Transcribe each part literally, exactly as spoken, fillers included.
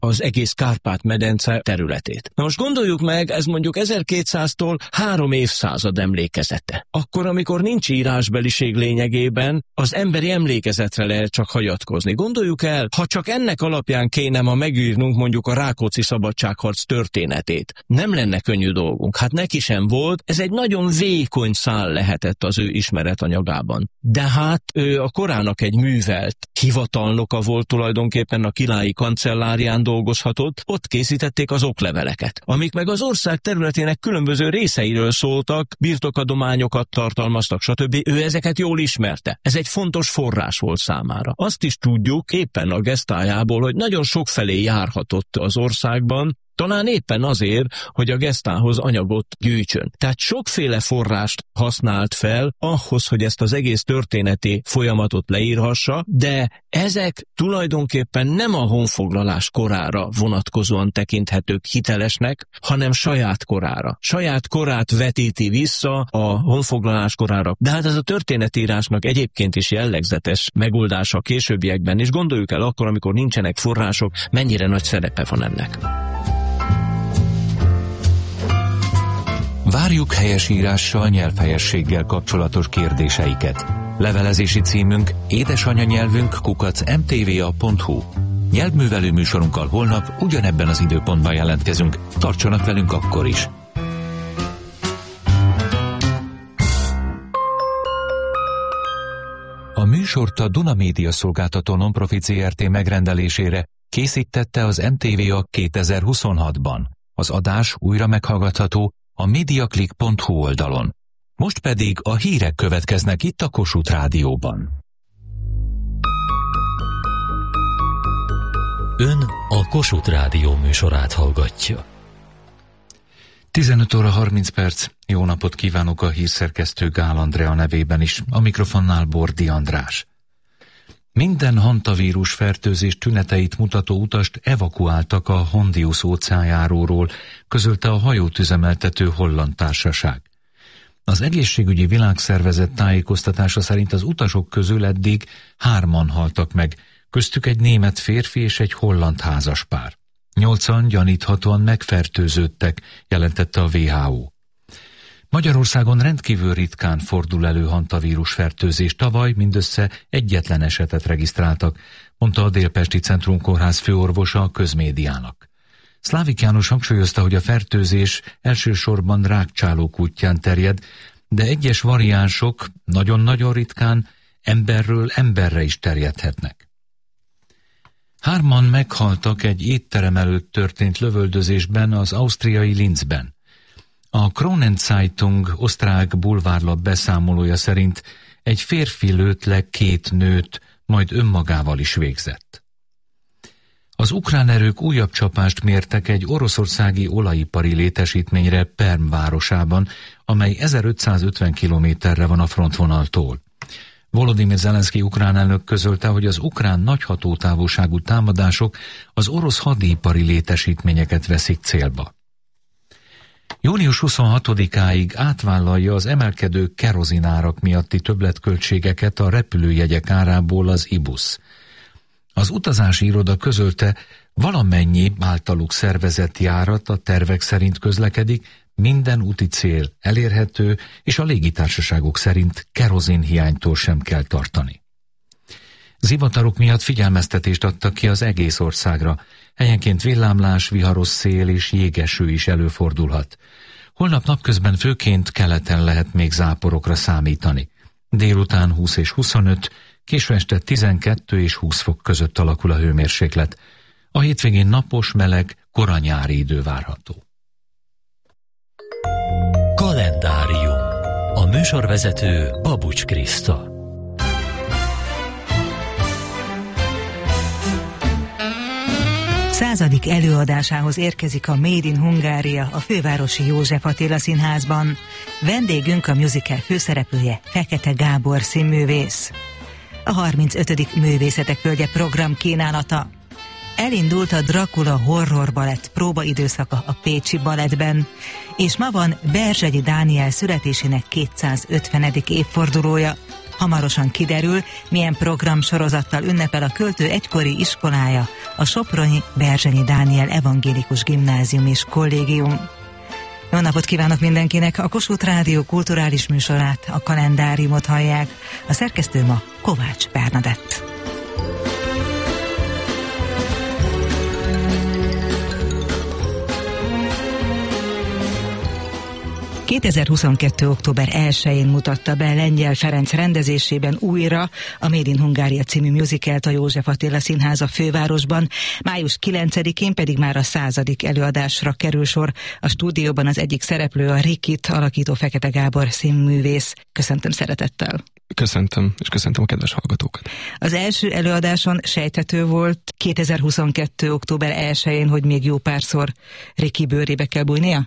az egész Kárpát-medence területét. Na most gondoljuk meg, ez mondjuk ezerkétszáztól három évszázad emlékezete. Akkor, amikor nincs írásbeliség lényegében, az emberi emlékezetre lehet csak hagyatkozni. Gondoljuk el, ha csak ennek alapján kéne ma megírnunk mondjuk a Rákóczi szabadságharc történetét. Nem lenne könnyű dolgunk. Hát neki sem volt, ez egy nagyon vékony szál lehetett az ő ismeretanyagában. De hát ő a korának egy művelt hivatalnoka volt, tulajdonképpen a királyi kancellárián dolgozhatott, ott készítették az okleveleket, amik meg az ország területének különböző részeiről szóltak, birtokadományokat tartalmaztak, stb. Ő ezeket jól ismerte. Ez egy fontos forrás volt számára. Azt is tudjuk éppen a gesztájából, hogy nagyon sokfelé járhatott az országban, talán éppen azért, hogy a gesztához anyagot gyűjtsön. Tehát sokféle forrást használt fel ahhoz, hogy ezt az egész történeti folyamatot leírhassa, de ezek tulajdonképpen nem a honfoglalás korára vonatkozóan tekinthetők hitelesnek, hanem saját korára. Saját korát vetíti vissza a honfoglalás korára. De hát ez a történetírásnak egyébként is jellegzetes megoldása a későbbiekben is. Gondoljuk el akkor, amikor nincsenek források, mennyire nagy szerepe van ennek. Várjuk helyesírással, nyelvhelyességgel kapcsolatos kérdéseiket. Levelezési címünk édesanyanyelvünk kukac em té vé a pont hu. Nyelvművelő műsorunkkal holnap ugyanebben az időpontban jelentkezünk. Tartsanak velünk akkor is! A műsort a Duna Média Szolgáltató Nonprofit zé er té megrendelésére készítette az em té vé a kétezer-huszonhatban. Az adás újra meghallgatható a mediaclick pont hu oldalon. Most pedig a hírek következnek itt a Kossuth Rádióban. Ön a Kossuth Rádió műsorát hallgatja. tizenöt óra harminc perc. Jó napot kívánok a hírszerkesztő Gál Andrea nevében is. A mikrofonnál Bordi András. Minden hantavírus fertőzés tüneteit mutató utast evakuáltak a Hondius óceánjáróról, közölte a hajót üzemeltető holland társaság. Az egészségügyi világszervezet tájékoztatása szerint az utasok közül eddig hárman haltak meg, köztük egy német férfi és egy holland házaspár. Nyolcan gyaníthatóan megfertőződtek, jelentette a vé há ó. Magyarországon rendkívül ritkán fordul elő hantavírus fertőzés, tavaly mindössze egyetlen esetet regisztráltak, mondta a Délpesti Centrumkórház főorvosa a Közmédiának. Szlávik János hangsúlyozta, hogy a fertőzés elsősorban rákcsálók útján terjed, de egyes variánsok nagyon-nagyon ritkán emberről emberre is terjedhetnek. Hárman meghaltak egy étterem előtt történt lövöldözésben az ausztriai Linzben. A Kronen Zeitung osztrák bulvárlap beszámolója szerint egy férfi lőtt le két nőt, majd önmagával is végzett. Az ukrán erők újabb csapást mértek egy oroszországi olajipari létesítményre Perm városában, amely ezerötszázötven kilométerre van a frontvonaltól. Volodymyr Zelenszky ukrán elnök közölte, hogy az ukrán nagy hatótávolságú támadások az orosz hadipari létesítményeket veszik célba. június huszonhatodikáig átvállalja az emelkedő kerozinárak miatti többletköltségeket a repülőjegyek árából az ibusz. Az utazási iroda közölte, valamennyi általuk szervezett járat a tervek szerint közlekedik, minden úti cél elérhető, és a légitársaságok szerint kerozinhiánytól sem kell tartani. Zivatarok miatt figyelmeztetést adtak ki az egész országra. Helyenként villámlás, viharos szél és jégeső is előfordulhat. Holnap napközben főként keleten lehet még záporokra számítani. Délután húsz és huszonöt, késő este tizenkettő és húsz fok között alakul a hőmérséklet. A hétvégén napos, meleg, kora nyári idő várható. Kalendárium. A műsorvezető Babucs Kriszta. Századik előadásához érkezik a Made in Hungária a fővárosi József Attila Színházban. Vendégünk a musical főszereplője, Fekete Gábor színművész. A harmincötödik Művészetek Völgye program kínálata. Elindult a Dracula horror balett próbaidőszaka a Pécsi Balettben, és ma van Berzsegyi Dániel születésének kétszázötvenedik évfordulója. Hamarosan kiderül, milyen programsorozattal ünnepel a költő egykori iskolája, a sopronyi Berzsenyi Dániel Evangélikus Gimnázium és Kollégium. Jó napot kívánok mindenkinek! A Kossuth Rádió kulturális műsorát, a kalendáriumot hallják. A szerkesztő ma Kovács Bernadett. kétezer-huszonkettő. október elsején mutatta be Lengyel Ferenc rendezésében újra a Made in Hungária című musicalt a József Attila Színház a fővárosban, május kilencedikén pedig már a századik előadásra kerül sor. A stúdióban az egyik szereplő, a Rikit alakító Fekete Gábor színművész. Köszöntöm szeretettel! Köszöntöm, és köszöntöm a kedves hallgatókat. Az első előadáson sejthető volt kétezer-huszonkettő. október elsején, hogy még jó párszor Riki bőrébe kell bújnia?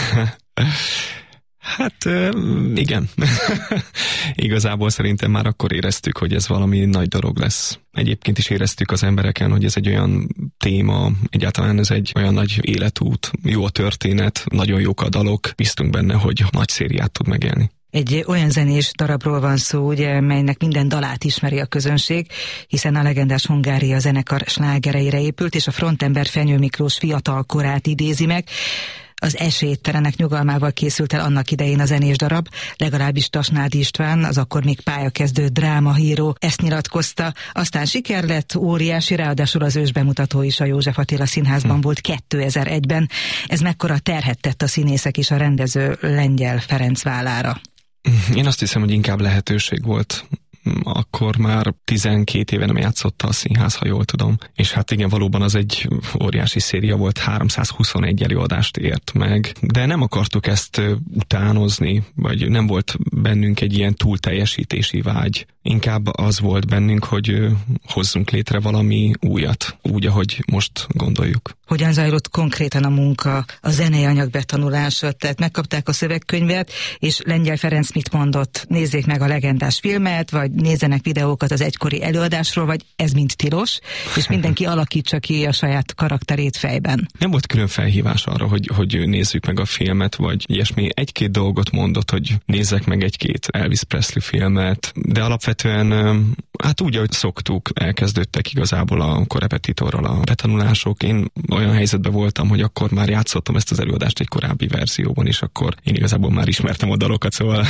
Hát igen. Igazából szerintem már akkor éreztük, hogy ez valami nagy dolog lesz. Egyébként is éreztük az embereken, hogy ez egy olyan téma, egyáltalán ez egy olyan nagy életút, jó a történet, nagyon jók a dalok, bíztunk benne, hogy nagy szériát tud megélni. Egy olyan zenés darabról van szó, ugye, melynek minden dalát ismeri a közönség, hiszen a legendás Hungária zenekar slágereire épült, és a frontember Fenyő Miklós fiatal korát idézi meg. Az Esélytelenek nyugalmával készült el annak idején a zenés darab, legalábbis Tasnádi István, az akkor még pályakezdő drámahíró ezt nyilatkozta. Aztán siker lett, óriási, ráadásul az ősbemutató is a József Attila Színházban hm. volt kétezer-egyben. Ez mekkora terhet tett a színészek és a rendező Lengyel Ferenc vállára? Én azt hiszem, hogy inkább lehetőség volt. Akkor már tizenkét éve nem játszotta a színház, ha jól tudom. És hát igen, valóban az egy óriási széria volt, háromszázhuszonegy előadást ért meg. De nem akartuk ezt utánozni, vagy nem volt bennünk egy ilyen túlteljesítési vágy. Inkább az volt bennünk, hogy hozzunk létre valami újat, úgy, ahogy most gondoljuk. Hogyan zajlott konkrétan a munka, a zenei anyag betanulása? Tehát megkapták a szövegkönyvet, és Lengyel Ferenc mit mondott? Nézzék meg a legendás filmet, vagy nézzenek videókat az egykori előadásról, vagy ez mind tilos, és mindenki alakítsa ki a saját karakterét fejben. Nem volt külön felhívás arra, hogy, hogy nézzük meg a filmet, vagy ilyesmi. Egy-két dolgot mondott, hogy nézzek meg egy-két Elvis Presley filmet, de alapvetően hát úgy, ahogy szoktuk, elkezdődtek igazából a korepetitorral a betanulások. Én olyan helyzetben voltam, hogy akkor már játszottam ezt az előadást egy korábbi verzióban, és akkor én igazából már ismertem a dalokat, szóval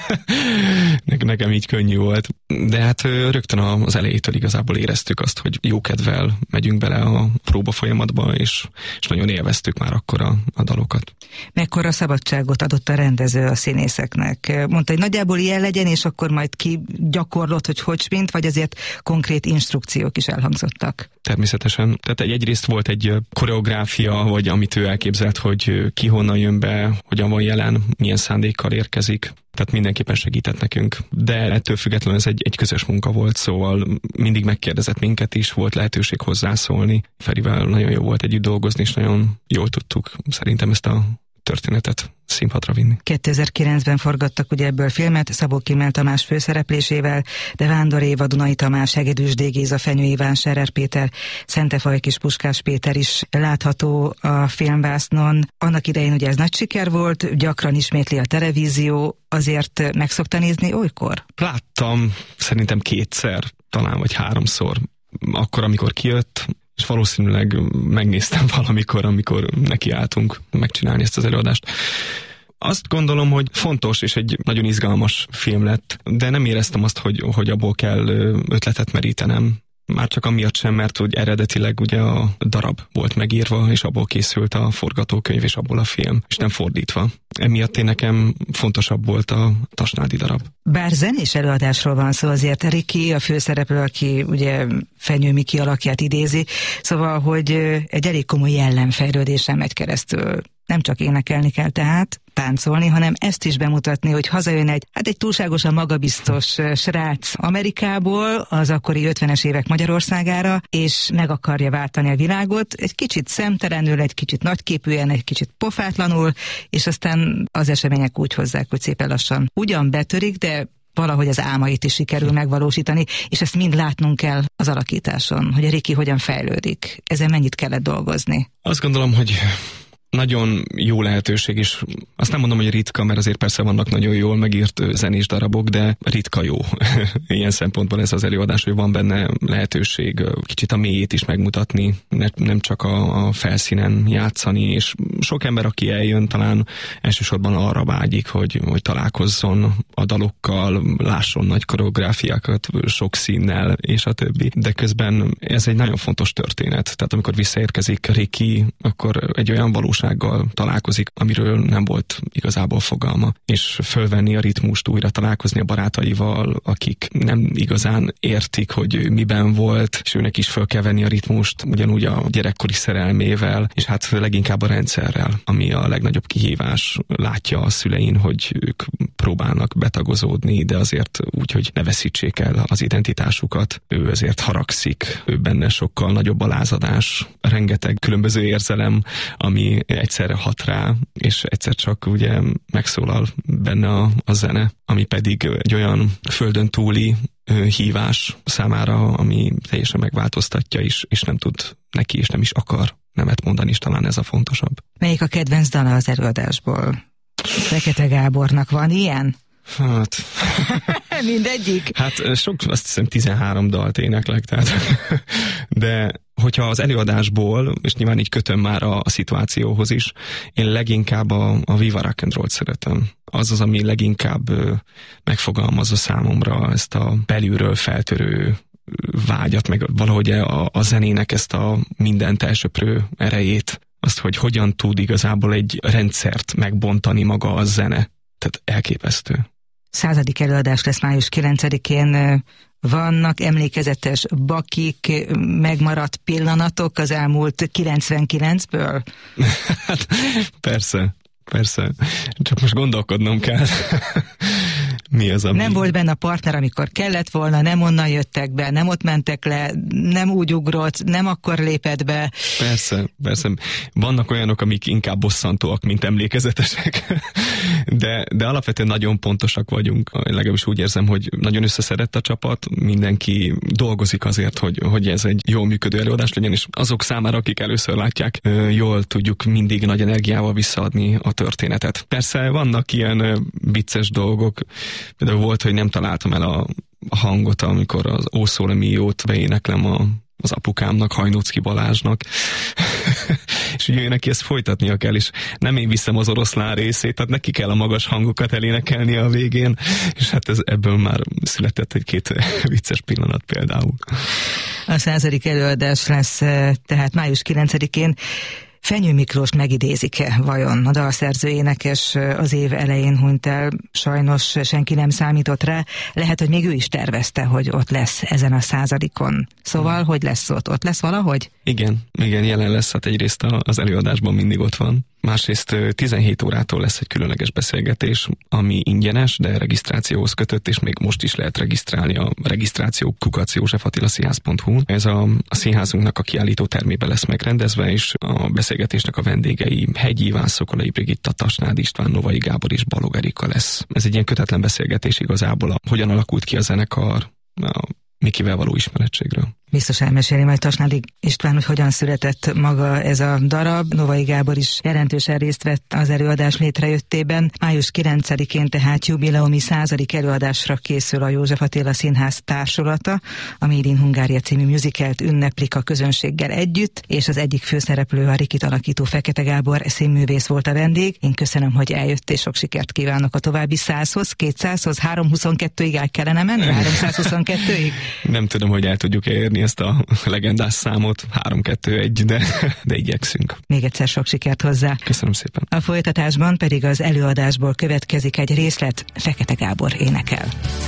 nekem így könnyű volt. De hát rögtön az elejétől igazából éreztük azt, hogy jó kedvel megyünk bele a próba folyamatba, és, és nagyon élveztük már akkor a, a dalokat. Mekkora szabadságot adott a rendező a színészeknek? Mondta, hogy nagyjából ilyen legyen, és akkor majd ki gyakorlott, hogy hogy mint, vagy azért konkrét instrukciók is elhangzottak? Természetesen. Tehát egy, egyrészt volt egy koreográfia, vagy amit ő elképzelt, hogy ki honnan jön be, hogyan van jelen, milyen szándékkal érkezik. Tehát mindenképpen segített nekünk. De ettől függetlenül ez egy, egy közös munka volt, szóval mindig megkérdezett minket is, volt lehetőség hozzászólni. Ferivel nagyon jó volt együtt dolgozni, és nagyon jól tudtuk szerintem ezt a történetet színpadra vinni. kétezer-kilencben forgattak ugye ebből filmet, Szabó Kimmel Tamás főszereplésével, de Vándor Éva, Dunai Tamás, Hegedűs D. Géza, Fenyő Iván, Scherer Péter, Szentefajk és Puskás Péter is látható a filmvásznon. Annak idején ugye ez nagy siker volt, gyakran ismétli a televízió, azért meg szokta nézni olykor? Láttam szerintem kétszer, talán vagy háromszor. Akkor, amikor kijött, és valószínűleg megnéztem valamikor, amikor nekiálltunk megcsinálni ezt az előadást. Azt gondolom, hogy fontos és egy nagyon izgalmas film lett, de nem éreztem azt, hogy, hogy abból kell ötletet merítenem. Már csak amiatt sem, mert hogy eredetileg ugye a darab volt megírva, és abból készült a forgatókönyv, és abból a film, és nem fordítva. Emiatt én nekem fontosabb volt a Tasnádi darab. Bár zenés előadásról van szó, azért Riki, a főszereplő, aki ugye Fenyő Miki alakját idézi, szóval, hogy egy elég komoly jellemfejlődésen megy keresztül. Nem csak énekelni kell tehát, táncolni, hanem ezt is bemutatni, hogy hazajön egy, hát egy túlságosan magabiztos srác Amerikából, az akkori ötvenes évek Magyarországára, és meg akarja váltani a világot, egy kicsit szemtelenül, egy kicsit nagyképűen, egy kicsit pofátlanul, és aztán az események úgy hozzák, hogy szépen lassan ugyan betörik, de valahogy az álmait is sikerül megvalósítani, és ezt mind látnunk kell az alakításon, hogy a Riki hogyan fejlődik. Ezen mennyit kellett dolgozni? Azt gondolom, hogy nagyon jó lehetőség is. Azt nem mondom, hogy ritka, mert azért persze vannak nagyon jól megírt zenés darabok, de ritka jó. Ilyen szempontból ez az előadás, hogy van benne lehetőség kicsit a mélyét is megmutatni, ne, nem csak a, a felszínen játszani, és sok ember, aki eljön, talán elsősorban arra vágyik, hogy, hogy találkozzon a dalokkal, lásson nagy koreográfiákat, sok színnel, és a többi. De közben ez egy nagyon fontos történet. Tehát amikor visszaérkezik Ricky, akkor egy olyan valósággal találkozik, amiről nem volt igazából fogalma. És fölvenni a ritmust, újra találkozni a barátaival, akik nem igazán értik, hogy miben volt, és őnek is föl kell venni a ritmust, ugyanúgy a gyerekkori szerelmével, és hát leginkább a rendszerrel, ami a legnagyobb kihívás. Látja a szülein, hogy ők próbálnak betagozódni, de azért úgy, hogy ne veszítsék el az identitásukat. Ő ezért haragszik, ő benne sokkal nagyobb alázadás, rengeteg különböző érzelem, ami egyszerre hat rá, és egyszer csak ugye megszólal benne a, a zene, ami pedig egy olyan földön túli ö, hívás számára, ami teljesen megváltoztatja is, és nem tud neki, és nem is akar nemet mondani, és talán ez a fontosabb. Melyik a kedvenc dala az előadásból? Fekete Gábornak van ilyen? Hát... Mindegyik? Hát sok, azt hiszem tizenhárom dalt éneklek, tehát... De hogyha az előadásból, és nyilván így kötöm már a, a szituációhoz is, én leginkább a, a Viva Rock and Roll-t szeretem. Az az, ami leginkább ö, megfogalmazza számomra ezt a belülről feltörő vágyat, meg valahogy a, a zenének ezt a mindent elsöprő erejét, azt, hogy hogyan tud igazából egy rendszert megbontani maga a zene. Tehát elképesztő. Századik előadás lesz május kilencedikén. Vannak emlékezetes bakik, megmaradt pillanatok az elmúlt kilencvenkilencből? Hát persze, persze. Csak most gondolkodnom kell. Mi az, ami... Nem volt benne a partner, amikor kellett volna, nem onnan jöttek be, nem ott mentek le, nem úgy ugrott, nem akkor lépett be. Persze, persze. Vannak olyanok, amik inkább bosszantóak, mint emlékezetesek. De, de alapvetően nagyon pontosak vagyunk. Legalábbis úgy érzem, hogy nagyon összeszedett a csapat, mindenki dolgozik azért, hogy, hogy ez egy jól működő előadás legyen, és azok számára, akik először látják, jól tudjuk mindig nagy energiával visszaadni a történetet. Persze vannak ilyen vicces dolgok. Például volt, hogy nem találtam el a hangot, amikor az Ó Sole Mio-t beéneklem a, az apukámnak, Hajnóczky Balázsnak. És ugye neki ezt folytatnia kell, és nem én viszem az oroszlán részét, tehát neki kell a magas hangokat elénekelni a végén, és hát ez, ebből már született egy-két vicces pillanat például. A századik előadás lesz tehát május kilencedikén. Fenyő Miklóst megidézik-e vajon? A dalszerző énekes az év elején hunyt el, sajnos senki nem számított rá, lehet, hogy még ő is tervezte, hogy ott lesz ezen a századikon. Szóval, hogy lesz ott? Ott lesz valahogy? Igen, igen, jelen lesz, hát egyrészt az előadásban mindig ott van. Másrészt tizenhét órától lesz egy különleges beszélgetés, ami ingyenes, de regisztrációhoz kötött, és még most is lehet regisztrálni a regisztráció kukac józsef attila színház pont hu. Ez a, a színházunknak a kiállító termében lesz megrendezve, és a beszélgetésnek a vendégei Hegyi Iván, Szokolai Brigitta, Tasnád István, Novai Gábor és Balog Erika lesz. Ez egy ilyen kötetlen beszélgetés igazából, a, hogyan alakult ki a zenekar, a Mikivel való ismerettségről. Biztos elmeséli majd Tasnádi István, hogy hogyan született maga ez a darab. Novai Gábor is jelentősen részt vett az előadás létrejöttében. május kilencedikén tehát jubileumi századik előadásra készül a József Attila Színház társulata. A Made in Hungária című musicalt ünneplik a közönséggel együtt, és az egyik főszereplő, a Rikit alakító Fekete Gábor színművész volt a vendég. Én köszönöm, hogy eljött, és sok sikert kívánok a további százhoz, kétszázhoz, háromszázhuszonkettőig el kellene menni? háromszázhuszonkettőig? Nem tudom, hogy el tudjuk érni ezt a legendás számot, három kettő egy, de, de igyekszünk. Még egyszer sok sikert hozzá. Köszönöm szépen. A folytatásban pedig az előadásból következik egy részlet, Fekete Gábor énekel.